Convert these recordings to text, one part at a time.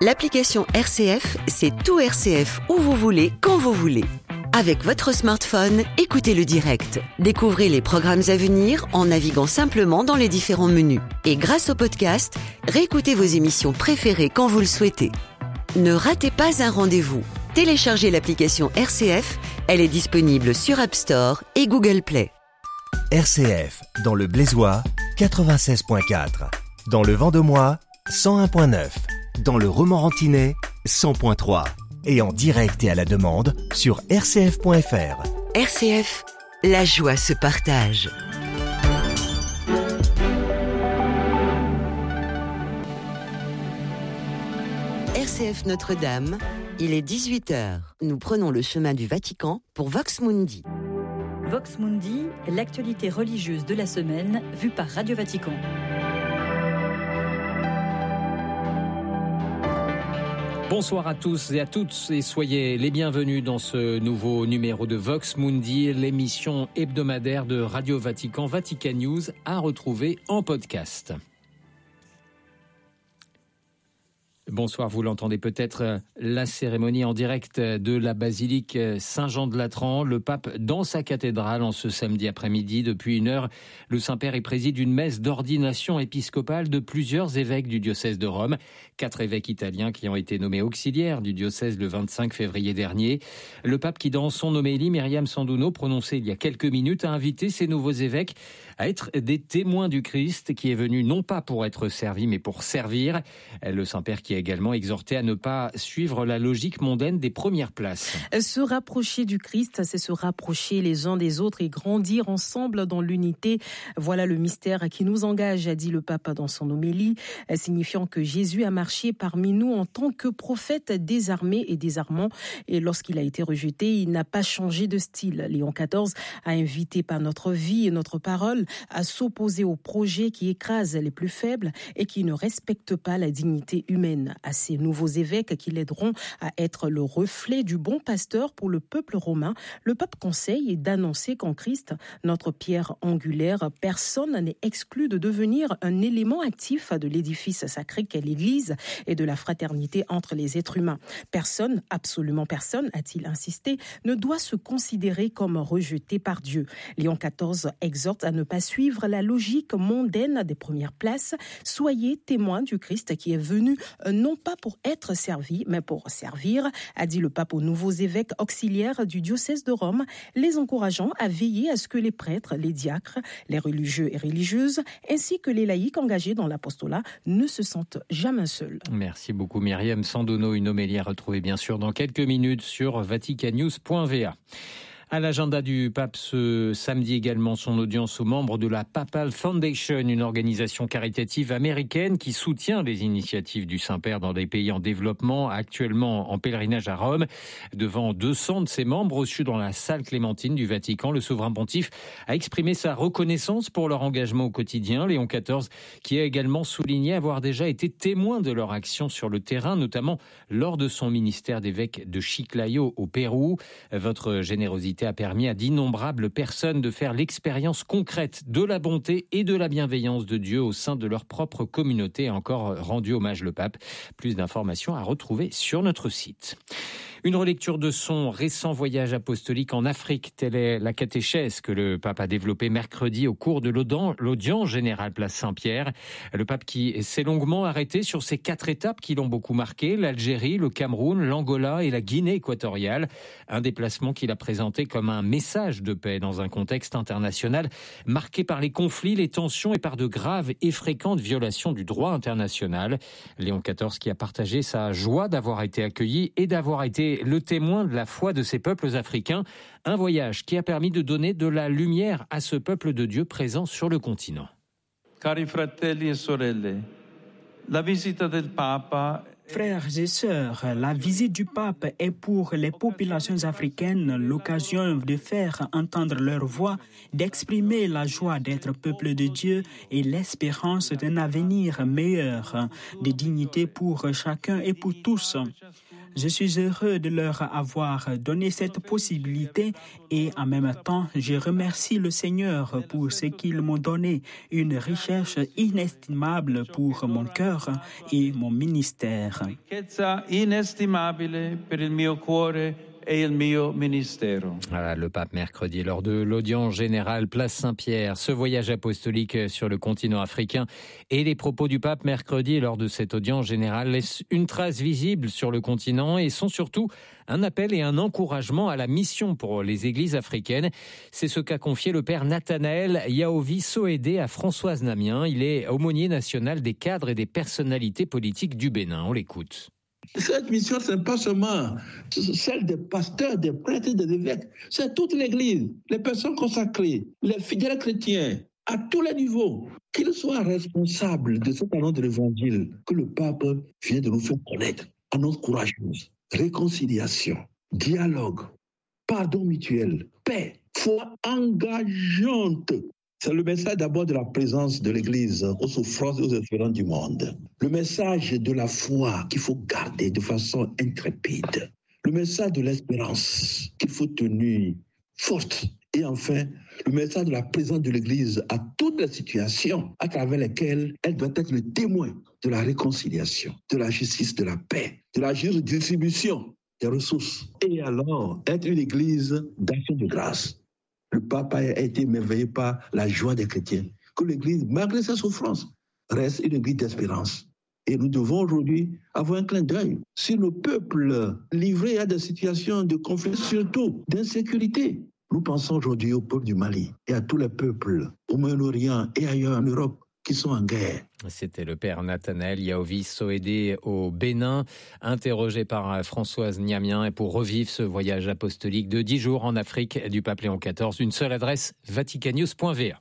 L'application RCF, c'est tout RCF où vous voulez, quand vous voulez. Avec votre smartphone, écoutez le direct. Découvrez les programmes à venir en naviguant simplement dans les différents menus. Et grâce au podcast, réécoutez vos émissions préférées quand vous le souhaitez. Ne ratez pas un rendez-vous. Téléchargez l'application RCF, elle est disponible sur App Store et Google Play. RCF, dans le Blésois, 96.4. Dans le Vendomois, 101.9. Dans le Romorantinais, 100.3. Et en direct et à la demande sur rcf.fr. RCF, la joie se partage. RCF Notre-Dame, il est 18h. Nous prenons le chemin du Vatican pour Vox Mundi. Vox Mundi, l'actualité religieuse de la semaine vue par Radio Vatican. Bonsoir à tous et à toutes et soyez les bienvenus dans ce nouveau numéro de Vox Mundi, l'émission hebdomadaire de Radio Vatican, Vatican News, à retrouver en podcast. Bonsoir, vous l'entendez peut-être, la cérémonie en direct de la basilique Saint-Jean-de-Latran. Le pape dans sa cathédrale en ce samedi après-midi. Depuis 1 heure, le Saint-Père y préside une messe d'ordination épiscopale de plusieurs évêques du diocèse de Rome. 4 évêques italiens qui ont été nommés auxiliaires du diocèse le 25 février dernier. Le pape qui, dans son homélie, Myriam Sanduno, prononcée il y a quelques minutes, a invité ces nouveaux évêques à être des témoins du Christ qui est venu non pas pour être servi mais pour servir. Le Saint-Père qui a également exhorté à ne pas suivre la logique mondaine des premières places. Se rapprocher du Christ, c'est se rapprocher les uns des autres et grandir ensemble dans l'unité. Voilà le mystère qui nous engage, a dit le pape dans son homélie, signifiant que Jésus a marché parmi nous en tant que prophète désarmé et désarmant. Et lorsqu'il a été rejeté, il n'a pas changé de style. Léon XIV a invité par notre vie et notre parole à s'opposer aux projets qui écrasent les plus faibles et qui ne respectent pas la dignité humaine. À ces nouveaux évêques qui l'aideront à être le reflet du bon pasteur pour le peuple romain, le pape conseille d'annoncer qu'en Christ, notre pierre angulaire, personne n'est exclu de devenir un élément actif de l'édifice sacré qu'est l'Église et de la fraternité entre les êtres humains. Personne, absolument personne, a-t-il insisté, ne doit se considérer comme rejeté par Dieu. Léon XIV exhorte à ne pas suivre la logique mondaine des premières places. Soyez témoins du Christ qui est venu non pas pour être servi, mais pour servir, a dit le pape aux nouveaux évêques auxiliaires du diocèse de Rome, les encourageant à veiller à ce que les prêtres, les diacres, les religieux et religieuses, ainsi que les laïcs engagés dans l'apostolat ne se sentent jamais seuls. Merci beaucoup Myriam Sanduno, une homélie à retrouver bien sûr dans quelques minutes sur vaticannews.va. À l'agenda du pape ce samedi également, son audience aux membres de la Papal Foundation, une organisation caritative américaine qui soutient les initiatives du Saint-Père dans des pays en développement, actuellement en pèlerinage à Rome. Devant 200 de ses membres reçus dans la salle Clémentine du Vatican, le souverain pontife a exprimé sa reconnaissance pour leur engagement au quotidien. Léon XIV qui a également souligné avoir déjà été témoin de leur action sur le terrain, notamment lors de son ministère d'évêque de Chiclayo au Pérou. Votre générosité a permis à d'innombrables personnes de faire l'expérience concrète de la bonté et de la bienveillance de Dieu au sein de leur propre communauté. A encore rendu hommage le pape. Plus d'informations à retrouver sur notre site. Une relecture de son récent voyage apostolique en Afrique, telle est la catéchèse que le pape a développée mercredi au cours de l'audience générale place Saint-Pierre. Le pape qui s'est longuement arrêté sur ces 4 étapes qui l'ont beaucoup marqué, l'Algérie, le Cameroun, l'Angola et la Guinée équatoriale. Un déplacement qu'il a présenté comme un message de paix dans un contexte international marqué par les conflits, les tensions et par de graves et fréquentes violations du droit international. Léon XIV qui a partagé sa joie d'avoir été accueilli et d'avoir été le témoin de la foi de ces peuples africains. Un voyage qui a permis de donner de la lumière à ce peuple de Dieu présent sur le continent. Cari fratelli e sorelle, la visita del Papa. Frères et sœurs, la visite du pape est pour les populations africaines l'occasion de faire entendre leur voix, d'exprimer la joie d'être peuple de Dieu et l'espérance d'un avenir meilleur, de dignité pour chacun et pour tous. Je suis heureux de leur avoir donné cette possibilité et en même temps, je remercie le Seigneur pour ce qu'ils m'ont donné, une richesse inestimable pour mon cœur et mon ministère. Ricchezza inestimabile per il mio cuore et il mio ministero. Voilà, le pape mercredi lors de l'audience générale Place Saint-Pierre. Ce voyage apostolique sur le continent africain et les propos du pape mercredi lors de cette audience générale laissent une trace visible sur le continent et sont surtout un appel et un encouragement à la mission pour les églises africaines. C'est ce qu'a confié le père Nathanaël Yaovi Soédé à Françoise Namien. Il est aumônier national des cadres et des personnalités politiques du Bénin. On l'écoute. Cette mission, ce n'est pas seulement celle des pasteurs, des prêtres et des évêques. C'est toute l'Église, les personnes consacrées, les fidèles chrétiens, à tous les niveaux, qu'ils soient responsables de cette annonce de l'Évangile que le pape vient de nous faire connaître. Annonce courageuse, réconciliation, dialogue, pardon mutuel, paix, foi engageante. C'est le message d'abord de la présence de l'Église aux souffrances et aux espérances du monde. Le message de la foi qu'il faut garder de façon intrépide. Le message de l'espérance qu'il faut tenir forte. Et enfin, le message de la présence de l'Église à toutes les situations à travers lesquelles elle doit être le témoin de la réconciliation, de la justice, de la paix, de la juste distribution des ressources. Et alors, être une Église d'action de grâce. Le pape a été émerveillé par la joie des chrétiens, que l'Église, malgré ses souffrances, reste une Église d'espérance. Et nous devons aujourd'hui avoir un clin d'œil sur le peuple livré à des situations de conflit, surtout d'insécurité. Nous pensons aujourd'hui au peuple du Mali et à tous les peuples au Moyen-Orient et ailleurs en Europe qui sont en guerre. C'était le père Nathanaël Yaovi Soédé au Bénin, interrogé par Françoise Niamien, et pour revivre ce voyage apostolique de 10 jours en Afrique du pape Léon XIV, une seule adresse, vaticannews.va.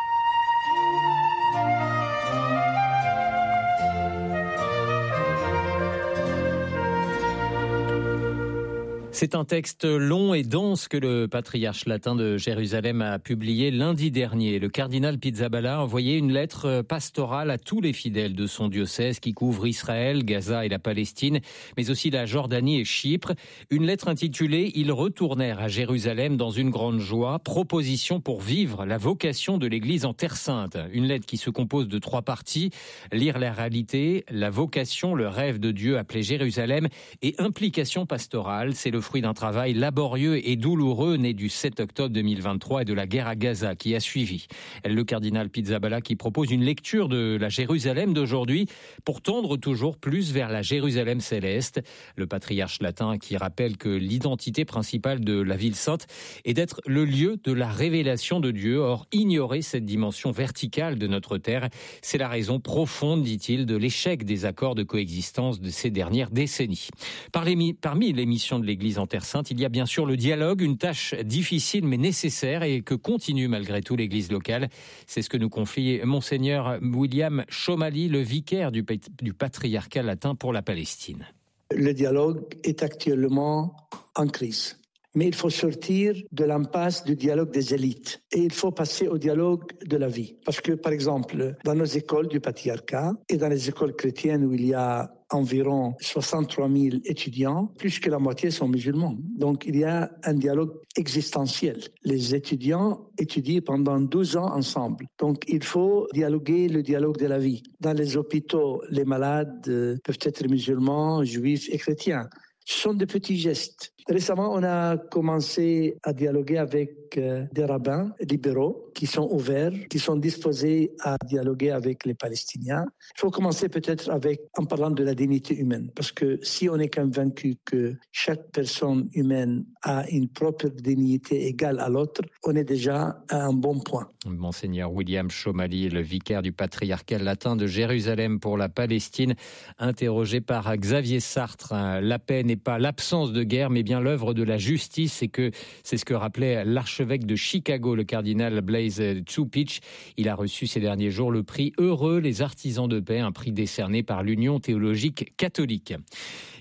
C'est un texte long et dense que le patriarche latin de Jérusalem a publié lundi dernier. Le cardinal Pizzaballa a envoyé une lettre pastorale à tous les fidèles de son diocèse qui couvre Israël, Gaza et la Palestine, mais aussi la Jordanie et Chypre. Une lettre intitulée « Ils retournèrent à Jérusalem dans une grande joie, proposition pour vivre la vocation de l'Église en Terre Sainte ». Une lettre qui se compose de 3 parties, lire la réalité, la vocation, le rêve de Dieu appelé Jérusalem et implication pastorale. C'est le fruit d'un travail laborieux et douloureux né du 7 octobre 2023 et de la guerre à Gaza qui a suivi. Le cardinal Pizzaballa qui propose une lecture de la Jérusalem d'aujourd'hui pour tendre toujours plus vers la Jérusalem céleste. Le patriarche latin qui rappelle que l'identité principale de la ville sainte est d'être le lieu de la révélation de Dieu. Or, ignorer cette dimension verticale de notre terre, c'est la raison profonde, dit-il, de l'échec des accords de coexistence de ces dernières décennies. Parmi les missions de l'Église en Terre Sainte, il y a bien sûr le dialogue, une tâche difficile mais nécessaire et que continue malgré tout l'Église locale. C'est ce que nous confie Monseigneur William Chomali, le vicaire du patriarcat latin pour la Palestine. Le dialogue est actuellement en crise. Mais il faut sortir de l'impasse du dialogue des élites et il faut passer au dialogue de la vie. Parce que, par exemple, dans nos écoles du patriarcat et dans les écoles chrétiennes où il y a environ 63 000 étudiants, plus que la moitié sont musulmans. Donc, il y a un dialogue existentiel. Les étudiants étudient pendant 12 ans ensemble. Donc, il faut dialoguer le dialogue de la vie. Dans les hôpitaux, les malades peuvent être musulmans, juifs et chrétiens. Ce sont des petits gestes. Récemment, on a commencé à dialoguer avec des rabbins libéraux qui sont ouverts, qui sont disposés à dialoguer avec les Palestiniens. Il faut commencer peut-être en parlant de la dignité humaine, parce que si on est convaincu que chaque personne humaine a une propre dignité égale à l'autre, on est déjà à un bon point. Monseigneur William Chomali, le vicaire du patriarcat latin de Jérusalem pour la Palestine, interrogé par Xavier Sartre. La paix n'est pas l'absence de guerre, mais bien l'œuvre de la justice, et que c'est ce que rappelait l'archevêque de Chicago, le cardinal Blaise Tsupich. Il a reçu ces derniers jours le prix Heureux les artisans de paix, un prix décerné par l'Union théologique catholique.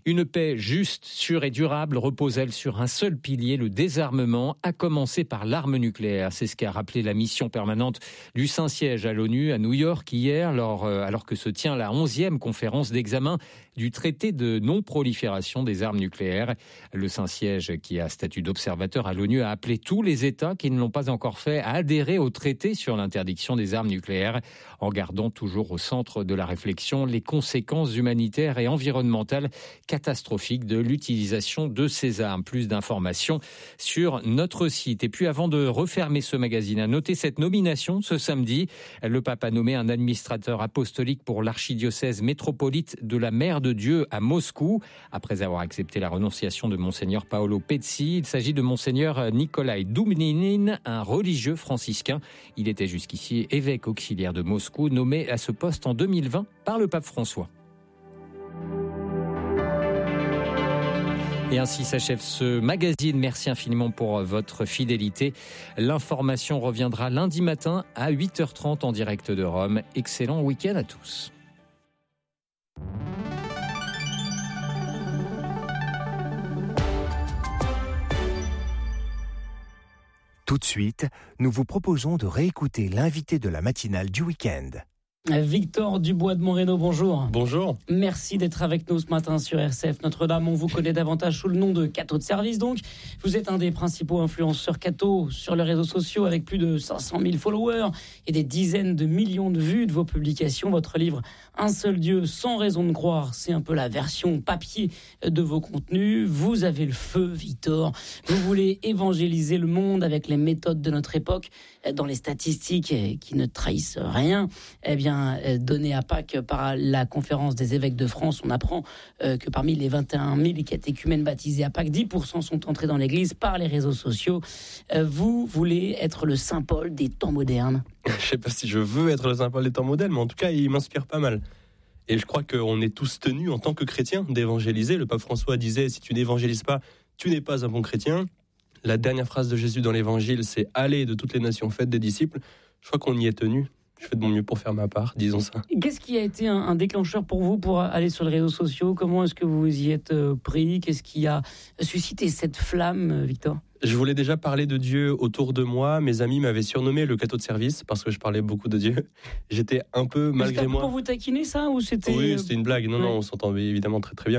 Une paix juste, sûre et durable repose-elle sur un seul pilier, le désarmement, à commencer par l'arme nucléaire. C'est ce qu'a rappelé la mission permanente du Saint-Siège à l'ONU à New York hier, alors que se tient la 11e conférence d'examen du traité de non-prolifération des armes nucléaires. Le Saint-Siège, qui a statut d'observateur à l'ONU, a appelé tous les États qui ne l'ont pas encore fait à adhérer au traité sur l'interdiction des armes nucléaires, en gardant toujours au centre de la réflexion les conséquences humanitaires et environnementales catastrophiques de l'utilisation de ces armes. Plus d'informations sur notre site. Et puis avant de refermer ce magazine, à noter cette nomination ce samedi. Le pape a nommé un administrateur apostolique pour l'archidiocèse métropolite de la Mère de Dieu à Moscou, après avoir accepté la renonciation de Monseigneur Paolo Pezzi. Il s'agit de Monseigneur Nikolai Doumninin, un religieux franciscain. Il était jusqu'ici évêque auxiliaire de Moscou, nommé à ce poste en 2020 par le pape François. Et ainsi s'achève ce magazine. Merci infiniment pour votre fidélité. L'information reviendra lundi matin à 8h30 en direct de Rome. Excellent week-end à tous. Tout de suite, nous vous proposons de réécouter l'invité de la matinale du week-end. Victor Dubois de Moreno, bonjour. Bonjour. Merci d'être avec nous ce matin sur RCF Notre-Dame. On vous connaît davantage sous le nom de Catho de Service. Donc, vous êtes un des principaux influenceurs Catho sur les réseaux sociaux avec plus de 500 000 followers et des dizaines de millions de vues de vos publications. Votre livre Un seul Dieu, sans raison de croire, c'est un peu la version papier de vos contenus. Vous avez le feu, Victor. Vous voulez évangéliser le monde avec les méthodes de notre époque, dans les statistiques qui ne trahissent rien. Eh bien, donné à Pâques par la conférence des évêques de France, on apprend que parmi les 21 000 catéchumènes baptisés à Pâques, 10% sont entrés dans l'église par les réseaux sociaux. Vous voulez être le Saint Paul des temps modernes? Je ne sais pas si je veux être le Saint Paul des temps modernes, mais en tout cas, il m'inspire pas mal. Et je crois qu'on est tous tenus, en tant que chrétiens, d'évangéliser. Le pape François disait, si tu n'évangélises pas, tu n'es pas un bon chrétien. La dernière phrase de Jésus dans l'évangile, c'est « Allez de toutes les nations, faites des disciples ». Je crois qu'on y est tenus. Je fais de mon mieux pour faire ma part, disons ça. Qu'est-ce qui a été un déclencheur pour vous pour aller sur les réseaux sociaux? Comment est-ce que vous y êtes pris? Qu'est-ce qui a suscité cette flamme, Victor? Je voulais déjà parler de Dieu autour de moi. Mes amis m'avaient surnommé le Catho de Service parce que je parlais beaucoup de Dieu. J'étais un peu, malgré moi... Pour vous taquiner, ça, ou c'était... Oui, c'était une blague. Non, on s'entendait évidemment très très bien.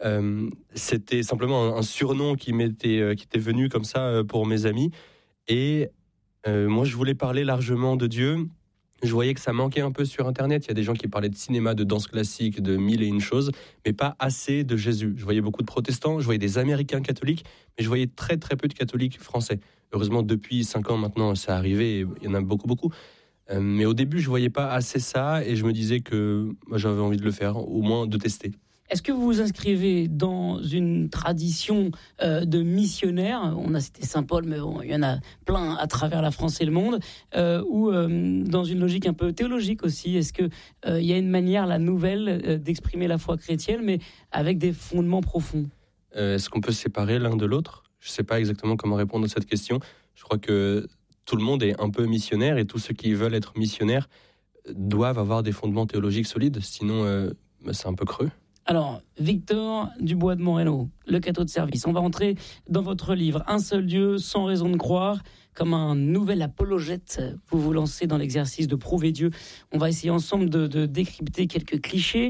C'était simplement un surnom qui était venu comme ça pour mes amis. Et moi, je voulais parler largement de Dieu. Je voyais que ça manquait un peu sur Internet. Il y a des gens qui parlaient de cinéma, de danse classique, de mille et une choses, mais pas assez de Jésus. Je voyais beaucoup de protestants, je voyais des Américains catholiques, mais je voyais très très peu de catholiques français. Heureusement, depuis 5 ans maintenant, ça arrivé, et il y en a beaucoup. Mais au début, je voyais pas assez ça, et je me disais que j'avais envie de le faire, au moins de tester. Est-ce que vous vous inscrivez dans une tradition de missionnaire? On a cité Saint Paul, mais bon, il y en a plein à travers la France et le monde. Ou dans une logique un peu théologique aussi? Est-ce qu'il y a une manière, la nouvelle, d'exprimer la foi chrétienne, mais avec des fondements profonds? Est-ce qu'on peut séparer l'un de l'autre? Je ne sais pas exactement comment répondre à cette question. Je crois que tout le monde est un peu missionnaire, et tous ceux qui veulent être missionnaires doivent avoir des fondements théologiques solides. Sinon, c'est un peu creux. Alors, Victor Dubois de Moreno, le Catho de Service. On va entrer dans votre livre « Un seul Dieu, sans raison de croire ». Comme un nouvel apologète, vous vous lancez dans l'exercice de prouver Dieu. On va essayer ensemble de décrypter quelques clichés.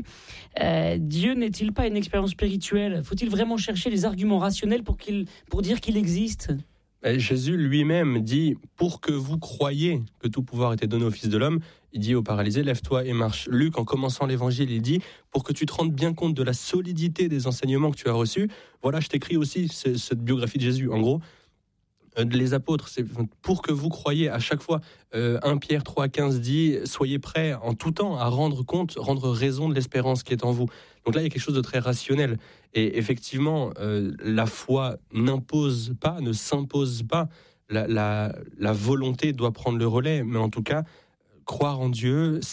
Dieu n'est-il pas une expérience spirituelle? Faut-il vraiment chercher les arguments rationnels pour dire qu'il existe? Jésus lui-même dit « Pour que vous croyiez que tout pouvoir était donné au Fils de l'homme », il dit au paralysé « Lève-toi et marche ». Luc, en commençant l'évangile, il dit « Pour que tu te rendes bien compte de la solidité des enseignements que tu as reçus », voilà, je t'écris aussi cette biographie de Jésus. En gros, les apôtres, c'est pour que vous croyiez à chaque fois. 1 Pierre 3,15 dit « Soyez prêts en tout temps à rendre raison de l'espérance qui est en vous ». Donc là, il y a quelque chose de très rationnel. Et effectivement, la foi ne s'impose pas. La volonté doit prendre le relais. Mais en tout cas, croire en Dieu,